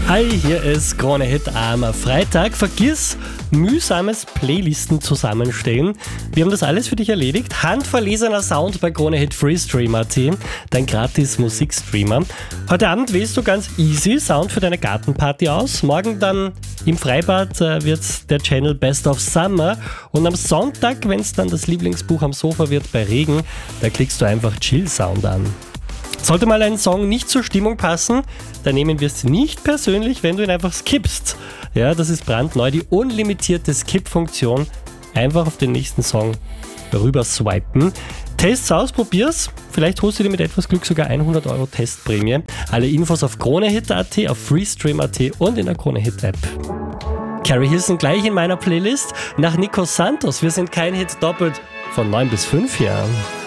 Hi, hier ist Krone Hit am Freitag. Vergiss mühsames Playlisten zusammenstellen. Wir haben das alles für dich erledigt. Handverlesener Sound bei Krone Hit Freestream.at, dein gratis Musikstreamer. Heute Abend wählst du ganz easy Sound für deine Gartenparty aus. Morgen dann im Freibad wird der Channel Best of Summer. Und am Sonntag, wenn es dann das Lieblingsbuch am Sofa wird bei Regen, da klickst du einfach Chill Sound an. Sollte mal ein Song nicht zur Stimmung passen, dann nehmen wir es nicht persönlich, wenn du ihn einfach skippst. Ja, das ist brandneu, die unlimitierte Skip-Funktion. Einfach auf den nächsten Song rüber swipen. Tests aus, probier's. Vielleicht holst du dir mit etwas Glück sogar 100 € Testprämie. Alle Infos auf KroneHit.at, auf Freestream.at und in der KroneHit-App. Carrie Hilson gleich in meiner Playlist. Nach Nico Santos, wir sind kein Hit doppelt von 9 bis 5 hier.